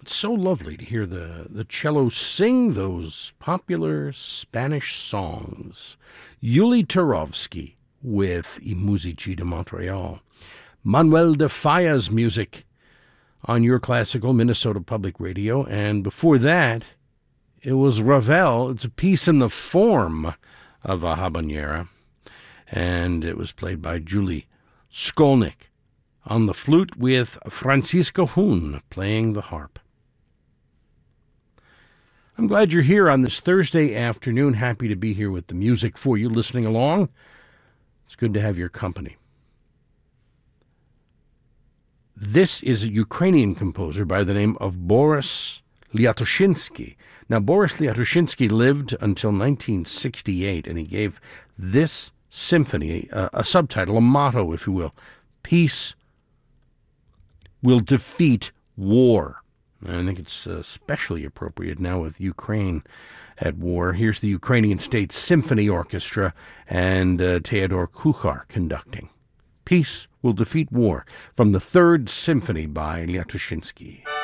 It's so lovely to hear the cello sing those popular Spanish songs. Yuli Turovsky with I Musici di Montreal. Manuel de Falla's music on your classical Minnesota Public Radio. And before that, it was Ravel. It's a piece in the form of a habanera. And it was played by Julie Skolnick on the flute with Francisco Hun playing the harp. I'm glad you're here on this Thursday afternoon. Happy to be here with the music for you, listening along. It's good to have your company. This is a Ukrainian composer by the name of Boris Liatoshinsky. Now, Boris Liatoshinsky lived until 1968, and he gave this symphony a subtitle, a motto, if you will. Peace will defeat war. I think it's especially appropriate now with Ukraine at war. Here's the Ukrainian State Symphony Orchestra and Theodor Kuchar conducting. Peace will defeat war from the Third Symphony by Liatoshinsky.